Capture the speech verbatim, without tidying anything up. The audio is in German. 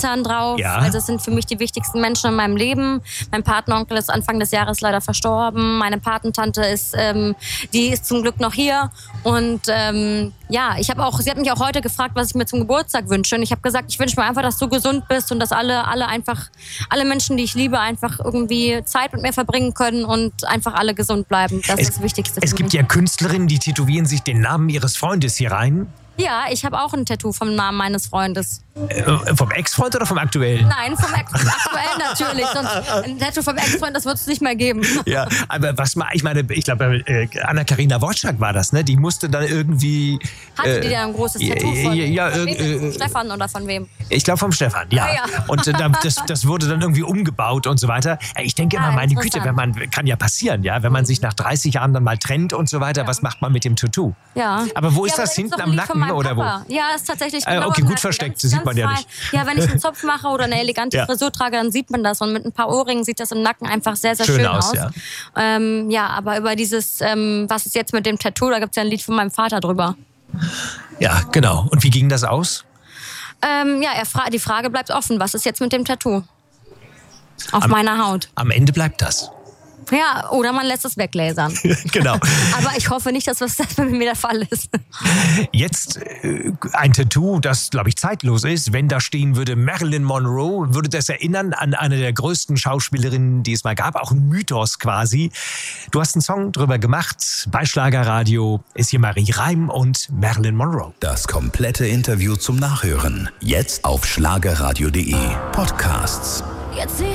Eltern drauf. Ja. Also es sind für mich die wichtigsten Menschen in meinem Leben. Mein Patenonkel ist Anfang des Jahres leider verstorben. Meine Patentante ist, ähm, die ist zum Glück noch hier. Und ähm, ja, ich habe auch, sie hat mich auch heute gefragt, was ich mir zum Geburtstag wünsche. Und ich habe gesagt, ich wünsche mir einfach, dass du gesund bist und dass alle, alle einfach, alle Menschen, die ich liebe, einfach irgendwie Zeit mit mir verbringen können und einfach alle gesund bleiben. Das Es, ist das Wichtigste es für gibt mich. ja Künstlerinnen, die tätowieren sich den Namen ihres Freundes hier rein. Ja, ich habe auch ein Tattoo vom Namen meines Freundes. Äh, vom Ex-Freund oder vom aktuellen? Nein, vom Ex aktuell natürlich. Sonst ein Tattoo vom Ex-Freund, das wird es nicht mehr geben. Ja, aber was ma- ich meine, ich glaube, äh, Anna-Karina Wojcik war das, ne? Die musste dann irgendwie. Hatte äh, die da ein großes ja, Tattoo von, ja, von äh, wem? Von äh, Stefan oder von wem? Ich glaube vom Stefan, ja. Ah, ja. Und äh, da- das, das wurde dann irgendwie umgebaut und so weiter. Ich denke immer, Ah, meine Güte, interessant. wenn man, kann ja passieren, ja, wenn man sich nach dreißig Jahren dann mal trennt und so weiter, was macht man mit dem Tattoo? Ja. Aber wo ist Ja, das, da gibt's hinten noch am ein Lied von Nacken meinem oder wo? Papa. Ja, ist tatsächlich Ah, genau okay, am gut Nacken. versteckt, Ganz, sieht man ja ganz nicht. fein. Ja, wenn ich einen Zopf mache oder eine elegante Ja. Frisur trage, dann sieht man das. Und mit ein paar Ohrringen sieht das im Nacken einfach sehr, sehr Schön schön, aus, aus. ja. Ähm, ja, aber über dieses, ähm, was ist jetzt mit dem Tattoo, da gibt es ja ein Lied von meinem Vater drüber. Ja, genau. Und wie ging das aus? Ähm, ja, er fra- die Frage bleibt offen. Was ist jetzt mit dem Tattoo? Auf Am- meiner Haut. Am Ende bleibt das. Ja, oder man lässt es weglasern. Genau. Aber ich hoffe nicht, dass das bei mir der Fall ist. Jetzt äh, ein Tattoo, das, glaube ich, zeitlos ist. Wenn da stehen würde Marilyn Monroe, würde das erinnern an eine der größten Schauspielerinnen, die es mal gab. Auch ein Mythos quasi. Du hast einen Song drüber gemacht. Bei Schlagerradio ist hier Marie Reim und Marilyn Monroe. Das komplette Interview zum Nachhören. Jetzt auf schlagerradio punkt de Podcasts. Jetzt